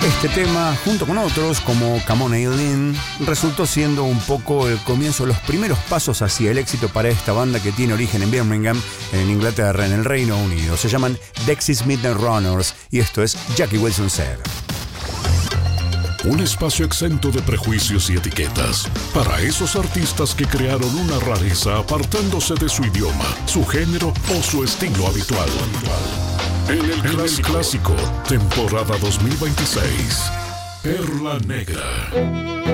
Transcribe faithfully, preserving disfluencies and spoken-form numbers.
Este tema, junto con otros como Come On Eileen, resultó siendo un poco el comienzo, los primeros pasos hacia el éxito para esta banda que tiene origen en Birmingham, en Inglaterra, en el Reino Unido. Se llaman Dexys Midnight Runners y esto es Jackie Wilson Said. Un espacio exento de prejuicios y etiquetas para esos artistas que crearon una rareza apartándose de su idioma, su género o su estilo habitual. En el Clásico, clásico temporada dos mil veintiséis, Perla Negra.